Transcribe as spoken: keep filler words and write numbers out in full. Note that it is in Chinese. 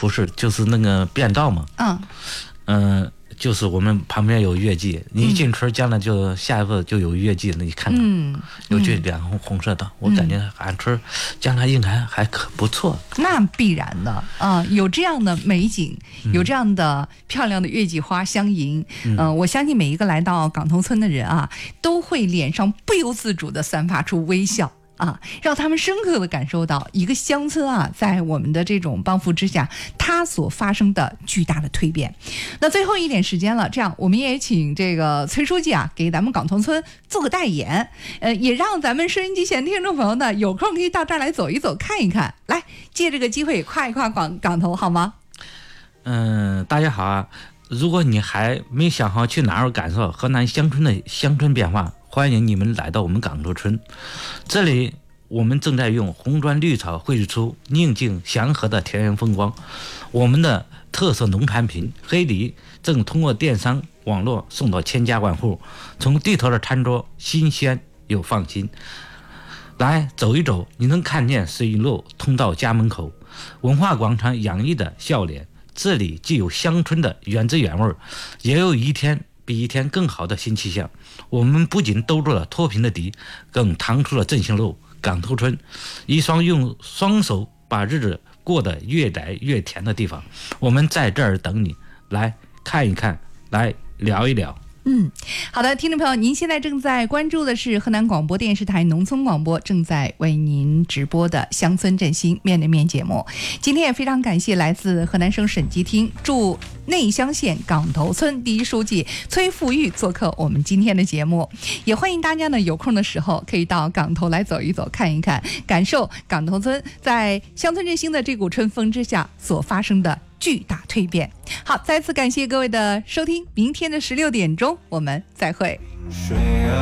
不是，就是那个变道嘛。 嗯嗯、呃，就是我们旁边有月季，你一进村将来就下一步就有月季了，你看看， 嗯， 有这两红红色的，我感觉俺村将来应该还可不错。 那必然的啊、呃，有这样的美景，有这样的漂亮的月季花相迎，嗯、呃，我相信每一个来到岗头村的人啊，都会脸上不由自主地散发出微笑。啊，让他们深刻地感受到一个乡村啊，在我们的这种帮扶之下，它所发生的巨大的蜕变。那最后一点时间了，这样我们也请这个崔书记啊，给咱们岗头村做个代言，呃，也让咱们收音机前听众朋友呢，有空可以到这儿来走一走、看一看，来借这个机会夸一夸岗岗头好吗？ 嗯，大家好啊！如果你还没想好去哪儿感受河南乡村的乡村变化，欢迎你们来到我们岗头村。这里我们正在用红砖绿草绘制出宁静祥和的田园风光。我们的特色农产品黑梨正通过电商网络送到千家万户，从地头的餐桌新鲜又放心。来走一走，你能看见水路通到家门口，文化广场洋溢的笑脸。这里既有乡村的原汁原味，也有一天比一天更好的新气象。我们不仅兜住了脱贫的敌，更趟出了振兴路。岗头村，一双用双手把日子过得越来越甜的地方。我们在这儿等你，来看一看，来聊一聊。 嗯，好的，听众朋友，您现在正在关注的是河南广播电视台农村广播正在为您直播的乡村振兴面对面节目。今天也非常感谢来自河南省审计厅驻内乡县岗头村第一书记崔富裕做客我们今天的节目，也欢迎大家呢有空的时候可以到岗头来走一走、看一看，感受岗头村在乡村振兴的这股春风之下所发生的巨大蜕变。好，再次感谢各位的收听，明天的十六点钟我们再会。